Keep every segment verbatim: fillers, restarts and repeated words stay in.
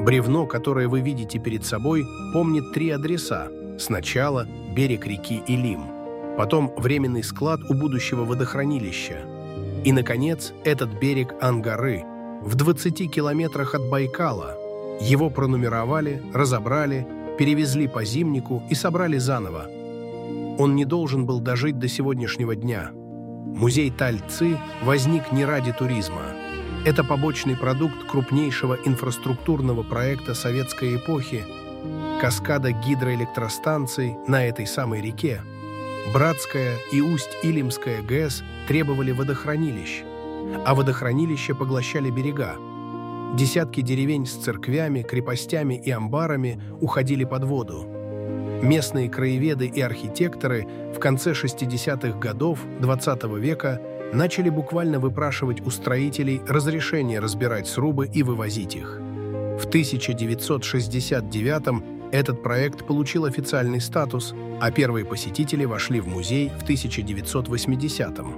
Бревно, которое вы видите перед собой, помнит три адреса. Сначала берег реки Илим, потом временный склад у будущего водохранилища. И, наконец, этот берег Ангары в двадцати километрах от Байкала. Его пронумеровали, разобрали, перевезли по зимнику и собрали заново. Он не должен был дожить до сегодняшнего дня. Музей Таль-Ци возник не ради туризма. Это побочный продукт крупнейшего инфраструктурного проекта советской эпохи – каскада гидроэлектростанций на этой самой реке. Братская и Усть-Илимская ГЭС требовали водохранилищ, а водохранилища поглощали берега. Десятки деревень с церквями, крепостями и амбарами уходили под воду. Местные краеведы и архитекторы в конце шестидесятых годов двадцатого века начали буквально выпрашивать у строителей разрешение разбирать срубы и вывозить их. В тысяча девятьсот шестьдесят девятом этот проект получил официальный статус, а первые посетители вошли в музей в тысяча девятьсот восьмидесятом.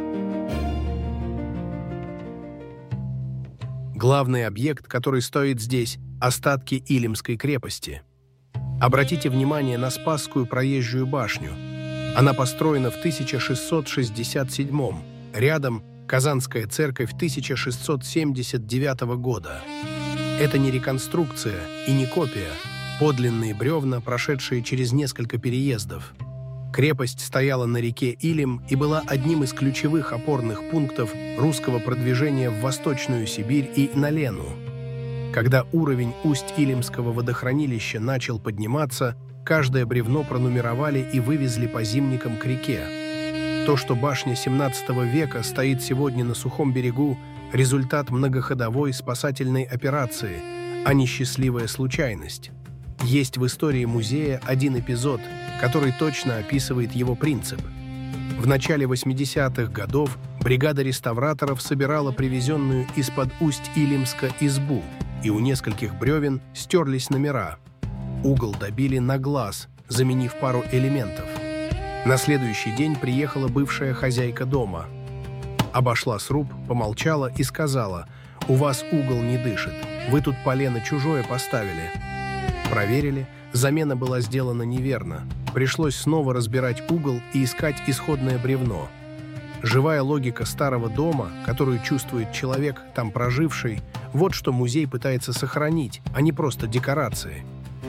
Главный объект, который стоит здесь – остатки Илимской крепости. Обратите внимание на Спасскую проезжую башню. Она построена в тысяча шестьсот шестьдесят седьмом. Рядом Казанская церковь тысяча шестьсот семьдесят девятого года. Это не реконструкция и не копия. Подлинные бревна, прошедшие через несколько переездов. Крепость стояла на реке Илим и была одним из ключевых опорных пунктов русского продвижения в Восточную Сибирь и на Лену. Когда уровень Усть-Илимского водохранилища начал подниматься, каждое бревно пронумеровали и вывезли по зимникам к реке. То, что башня семнадцатого века стоит сегодня на сухом берегу, результат многоходовой спасательной операции, а не счастливая случайность. Есть в истории музея один эпизод, который точно описывает его принцип. В начале восьмидесятых годов бригада реставраторов собирала привезенную из-под Усть-Илимска избу, и у нескольких бревен стерлись номера. Угол добили на глаз, заменив пару элементов. На следующий день приехала бывшая хозяйка дома. Обошла сруб, помолчала и сказала: «У вас угол не дышит, вы тут полено чужое поставили». Проверили, замена была сделана неверно. Пришлось снова разбирать угол и искать исходное бревно. Живая логика старого дома, которую чувствует человек, там проживший, вот что музей пытается сохранить, а не просто декорации.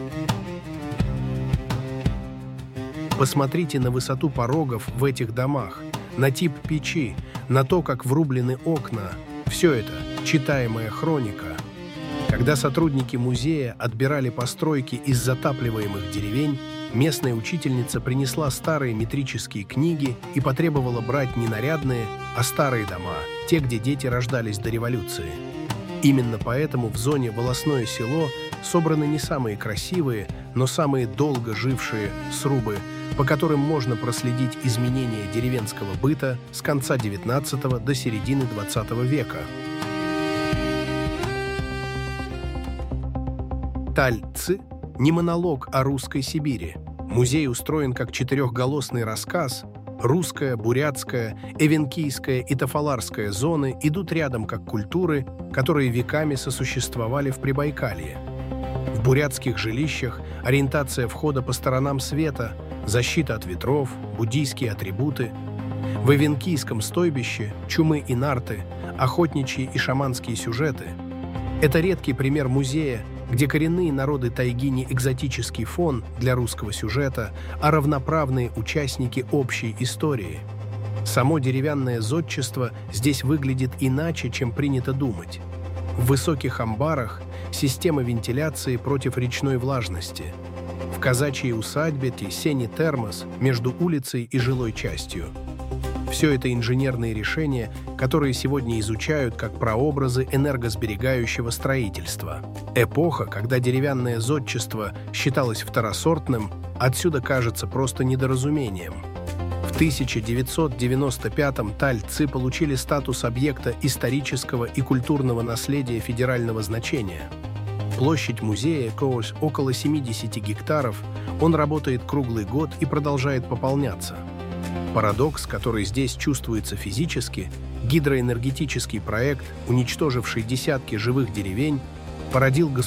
Посмотрите на высоту порогов в этих домах, на тип печи, на то, как врублены окна. Все это читаемая хроника. Когда сотрудники музея отбирали постройки из затапливаемых деревень, местная учительница принесла старые метрические книги и потребовала брать не нарядные, а старые дома, те, где дети рождались до революции. Именно поэтому в зоне «Волосное село» собраны не самые красивые, но самые долго жившие срубы, по которым можно проследить изменения деревенского быта с конца девятнадцатого до середины двадцатого века. Таль-Ци – не монолог о русской Сибири. Музей устроен как четырехголосный рассказ. Русская, бурятская, эвенкийская и тафаларская зоны идут рядом как культуры, которые веками сосуществовали в Прибайкалье. В бурятских жилищах ориентация входа по сторонам света, защита от ветров, буддийские атрибуты. В эвенкийском стойбище чумы и нарты, охотничьи и шаманские сюжеты. Это редкий пример музея, где коренные народы тайги не экзотический фон для русского сюжета, а равноправные участники общей истории. Само деревянное зодчество здесь выглядит иначе, чем принято думать. В высоких амбарах система вентиляции против речной влажности. В казачьей усадьбе сени-термос между улицей и жилой частью. Все это инженерные решения, которые сегодня изучают как прообразы энергосберегающего строительства. Эпоха, когда деревянное зодчество считалось второсортным, отсюда кажется просто недоразумением. В тысяча девятьсот девяносто пятом Таль-Ци получили статус объекта исторического и культурного наследия федерального значения. Площадь музея около семидесяти гектаров, он работает круглый год и продолжает пополняться. Парадокс, который здесь чувствуется физически, гидроэнергетический проект, уничтоживший десятки живых деревень, породил государственный